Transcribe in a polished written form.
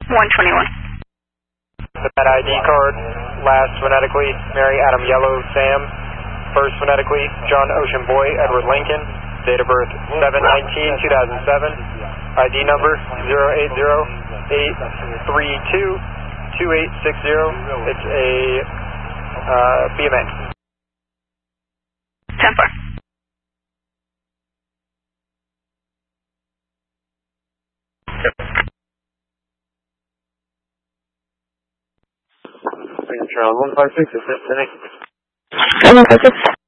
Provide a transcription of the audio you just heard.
121. That ID card, last phonetically, Mary Adam Yellow Sam. First phonetically, John Ocean Boy Edward Lincoln. Date of birth 7/19/2007. ID number 080-832-2860. It's a BMA. 10-4. Charles 156 is this today? 156.